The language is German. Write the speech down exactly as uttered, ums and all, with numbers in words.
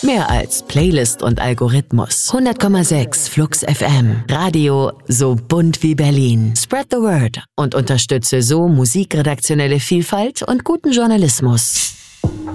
Mehr als Playlist und Algorithmus. hundert Komma sechs Flux F M. Radio so bunt wie Berlin. Spread the word und unterstütze so musikredaktionelle Vielfalt und guten Journalismus.